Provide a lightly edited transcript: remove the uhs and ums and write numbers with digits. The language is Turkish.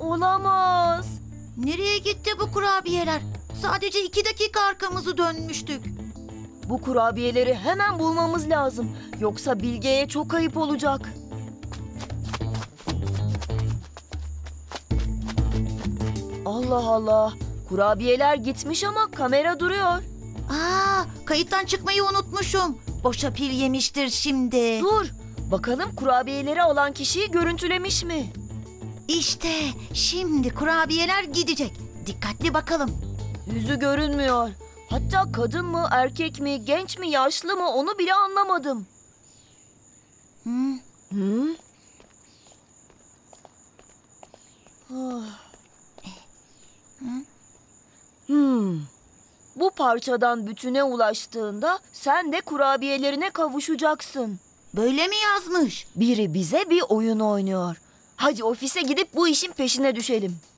Olamaz. Nereye gitti bu kurabiyeler? Sadece 2 dakika arkamızı dönmüştük. Bu kurabiyeleri hemen bulmamız lazım. Yoksa Bilge'ye çok ayıp olacak. Allah Allah. Kurabiyeler gitmiş ama kamera duruyor. Kayıttan çıkmayı unutmuşum. Boşa pil yemiştir şimdi. Dur. Bakalım kurabiyeleri alan kişiyi görüntülemiş mi? İşte şimdi kurabiyeler gidecek. Dikkatli bakalım. Yüzü görünmüyor. Hatta kadın mı, erkek mi, genç mi, yaşlı mı onu bile anlamadım. Hı? Hı? Ah. Bu parçadan bütüne ulaştığında sen de kurabiyelerine kavuşacaksın. Böyle mi yazmış? Biri bize bir oyun oynuyor. Hadi ofise gidip bu işin peşine düşelim.